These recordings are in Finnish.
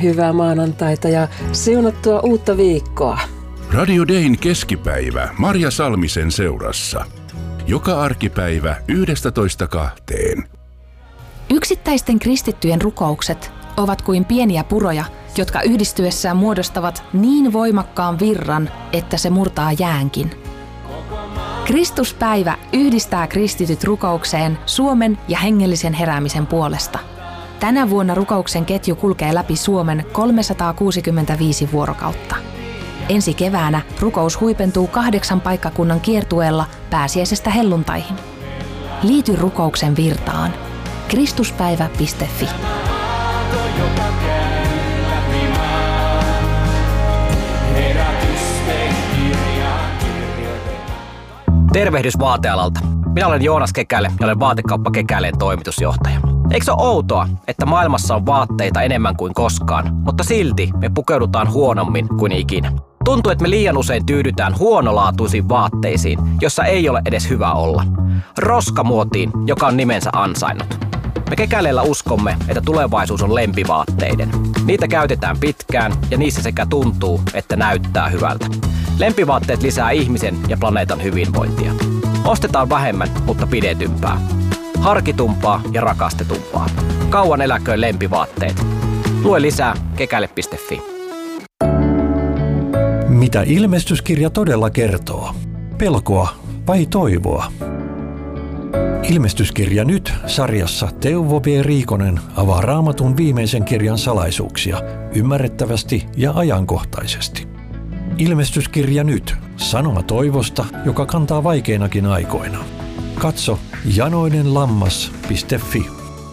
Hyvää maanantaita ja siunattua uutta viikkoa. Radio Dayn keskipäivä Marja Salmisen seurassa. Joka arkipäivä 11:2. Yksittäisten kristittyjen rukoukset ovat kuin pieniä puroja, jotka yhdistyessään muodostavat niin voimakkaan virran, että se murtaa jäänkin. Kristuspäivä yhdistää kristityt rukoukseen Suomen ja hengellisen heräämisen puolesta. Tänä vuonna rukouksen ketju kulkee läpi Suomen 365 vuorokautta. Ensi keväänä rukous huipentuu 8 paikkakunnan kiertueella pääsiäisestä helluntaihin. Liity rukouksen virtaan. Kristuspäivä.fi. Tervehdys vaatealalta. Minä olen Joonas Kekäle ja olen vaatekauppa Kekäleen toimitusjohtaja. Eikö se ole outoa, että maailmassa on vaatteita enemmän kuin koskaan, mutta silti me pukeudutaan huonommin kuin ikinä? Tuntuu, että me liian usein tyydytään huonolaatuisiin vaatteisiin, jossa ei ole edes hyvä olla. Roskamuotiin, joka on nimensä ansainnut. Me Kekäleellä uskomme, että tulevaisuus on lempivaatteiden. Niitä käytetään pitkään ja niissä sekä tuntuu että näyttää hyvältä. Lempivaatteet lisää ihmisen ja planeetan hyvinvointia. Ostetaan vähemmän, mutta pidetympää. Harkitumpaa ja rakastetumpaa. Kauan eläköön lempivaatteet. Lue lisää kekäle.fi. Mitä ilmestyskirja todella kertoo? Pelkoa vai toivoa? Ilmestyskirja nyt -sarjassa Teuvo B. Riikonen avaa Raamatun viimeisen kirjan salaisuuksia ymmärrettävästi ja ajankohtaisesti. Ilmestyskirja nyt -sanoma toivosta, joka kantaa vaikeinakin aikoina. Katso janoinenlammas.fi.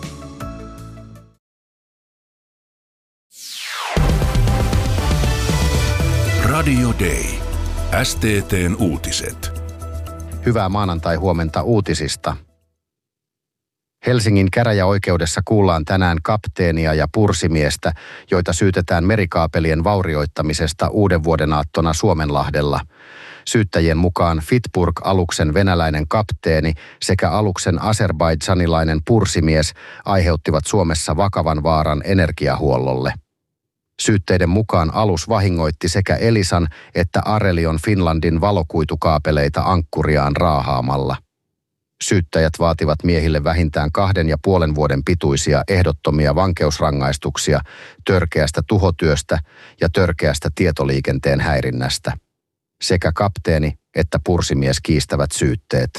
Radio Day. STT:n uutiset. Hyvää maanantai-huomenta uutisista. Helsingin käräjäoikeudessa kuullaan tänään kapteenia ja pursimiestä, joita syytetään merikaapelien vaurioittamisesta uudenvuodenaattona Suomenlahdella. Syyttäjien mukaan Fitburg-aluksen venäläinen kapteeni sekä aluksen azerbaidsanilainen pursimies aiheuttivat Suomessa vakavan vaaran energiahuollolle. Syytteiden mukaan alus vahingoitti sekä Elisan että Arelion Finlandin valokuitukaapeleita ankkuriaan raahaamalla. Syyttäjät vaativat miehille vähintään 2,5 vuoden pituisia ehdottomia vankeusrangaistuksia törkeästä tuhotyöstä ja törkeästä tietoliikenteen häirinnästä. Sekä kapteeni että pursimies kiistävät syytteet.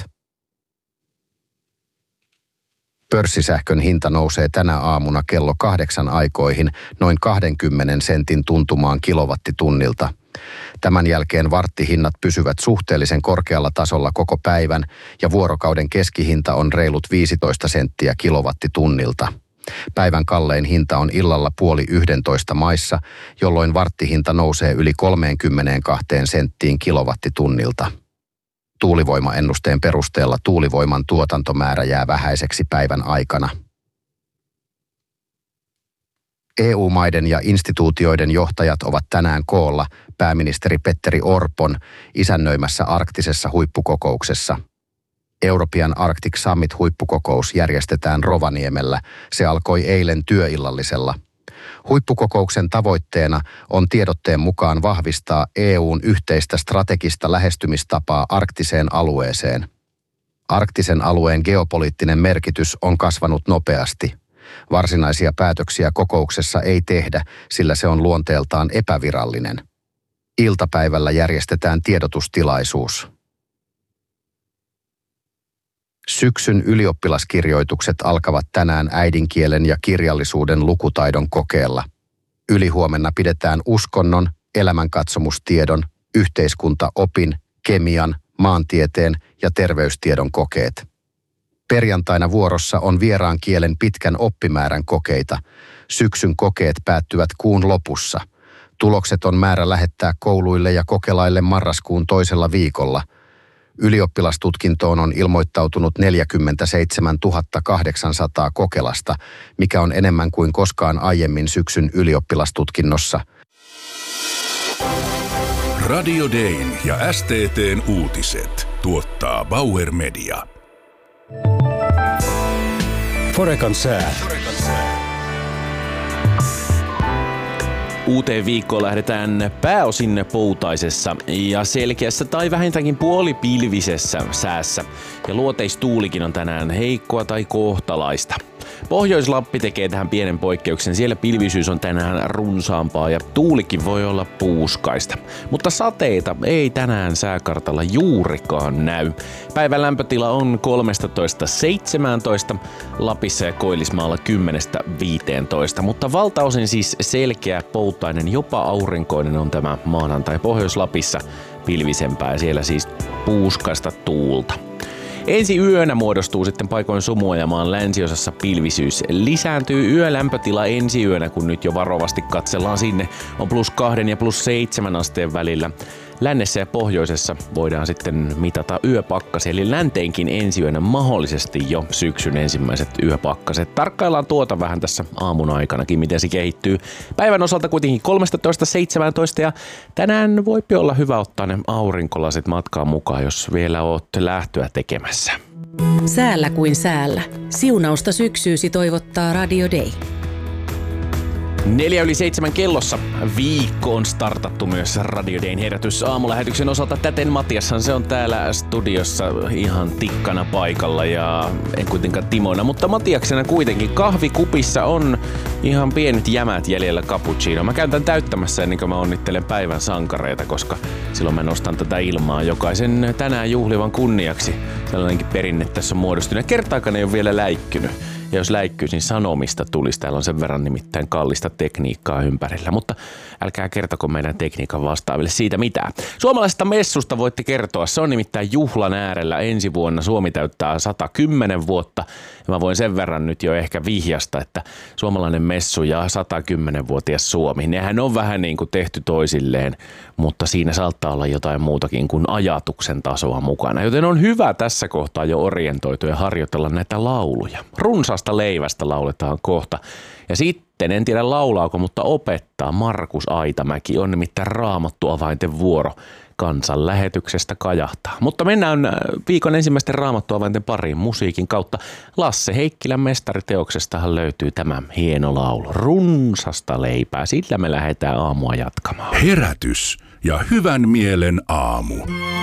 Pörssisähkön hinta nousee tänä aamuna kello 8 aikoihin noin 20 sentin tuntumaan kilowattitunnilta. Tämän jälkeen warttihinnat pysyvät suhteellisen korkealla tasolla koko päivän ja vuorokauden keskihinta on reilut 15 senttiä kilowattitunnilta. Päivän kallein hinta on illalla 10:30 maissa, jolloin warttihinta nousee yli 32 senttiin kilowattitunnilta. Tuulivoimaennusteen perusteella tuulivoiman tuotantomäärä jää vähäiseksi päivän aikana. EU-maiden ja instituutioiden johtajat ovat tänään koolla pääministeri Petteri Orpon isännöimässä arktisessa huippukokouksessa. European Arctic Summit-huippukokous järjestetään Rovaniemellä. Se alkoi eilen työillallisella. Huippukokouksen tavoitteena on tiedotteen mukaan vahvistaa EU:n yhteistä strategista lähestymistapaa arktiseen alueeseen. Arktisen alueen geopoliittinen merkitys on kasvanut nopeasti. Varsinaisia päätöksiä kokouksessa ei tehdä, sillä se on luonteeltaan epävirallinen. Iltapäivällä järjestetään tiedotustilaisuus. Syksyn ylioppilaskirjoitukset alkavat tänään äidinkielen ja kirjallisuuden lukutaidon kokeella. Ylihuomenna pidetään uskonnon, elämänkatsomustiedon, yhteiskuntaopin, kemian, maantieteen ja terveystiedon kokeet. Perjantaina vuorossa on vieraan kielen pitkän oppimäärän kokeita. Syksyn kokeet päättyvät kuun lopussa. Tulokset on määrä lähettää kouluille ja kokelaille marraskuun toisella viikolla. Ylioppilastutkintoon on ilmoittautunut 47 800 kokelasta, mikä on enemmän kuin koskaan aiemmin syksyn ylioppilastutkinnossa. Radio Dayn ja STT:n uutiset tuottaa Bauer Media. Forecan sää. Uuteen viikkoon lähdetään pääosin poutaisessa ja selkeässä tai vähintäänkin puolipilvisessä säässä. Ja luoteistuulikin on tänään heikkoa tai kohtalaista. Pohjois-Lappi tekee tähän pienen poikkeuksen. Siellä pilvisyys on tänään runsaampaa ja tuulikin voi olla puuskaista. Mutta sateita ei tänään sääkartalla juurikaan näy. Päivän lämpötila on 13–17, Lapissa ja Koillismaalla 10–15. Mutta valtaosin siis selkeä, poutainen, jopa aurinkoinen on tämä maanantai. Pohjois-Lapissa pilvisempää ja siellä siis puuskaista tuulta. Ensi yönä muodostuu sitten paikoin sumua ja maan länsiosassa pilvisyys lisääntyy. Yölämpötila ensi yönä, kun nyt jo varovasti katsellaan sinne, on +2 ja +7 asteen välillä. Lännessä ja pohjoisessa voidaan sitten mitata yöpakkasia, eli länteenkin ensi yönä mahdollisesti jo syksyn ensimmäiset yöpakkaset. Tarkkaillaan tuota vähän tässä aamun aikanakin, miten se kehittyy. Päivän osalta kuitenkin 13–17 ja tänään voipi olla hyvä ottaa ne aurinkolasit matkaan mukaan, jos vielä ootte lähtöä tekemässä. Säällä kuin säällä. Siunausta syksyysi toivottaa Radio Day. 6:04 kellossa viikko on startattu myös Radio Dayn herätys aamulähetyksen osalta. Täten Matiashan se on täällä studiossa ihan tikkana paikalla ja en kuitenkaan Timona, mutta Matiaksena kuitenkin kahvikupissa on ihan pienet jämät jäljellä cappuccino. Mä käyn tän täyttämässä ennen kuin mä onnittelen päivän sankareita, koska silloin mä nostan tätä ilmaa jokaisen tänään juhlivan kunniaksi. Sellainenkin perinne tässä on muodostunut. Kertaakaan ei ole vielä läikkynyt. Ja jos läikkyisi, niin sanomista tulisi. Täällä on sen verran nimittäin kallista tekniikkaa ympärillä. Mutta älkää kertoko meidän tekniikan vastaaville siitä mitään. Suomalaisesta messusta voitte kertoa. Se on nimittäin juhlan äärellä. Ensi vuonna Suomi täyttää 110 vuotta. Ja mä voin sen verran nyt jo ehkä vihjasta, että suomalainen messu ja 110-vuotias Suomi, nehän on vähän niin kuin tehty toisilleen, mutta siinä saattaa olla jotain muutakin kuin ajatuksen tasoa mukana. Joten on hyvä tässä kohtaa jo orientoitua ja harjoitella näitä lauluja. Runsaasta leivästä lauletaan kohta. Ja sitten, en tiedä laulaako, mutta opettaa Markus Aitamäki. On nimittäin Raamattu avainten vuoro. Kansanlähetyksestä kajahtaa. Mutta mennään viikon ensimmäisten Raamattu-avainten pariin musiikin kautta. Lasse Heikkilän mestariteoksestahan löytyy tämä hieno laulu. Runsasta leipää. Sillä me lähdetään aamua jatkamaan. Herätys ja hyvän mielen aamu.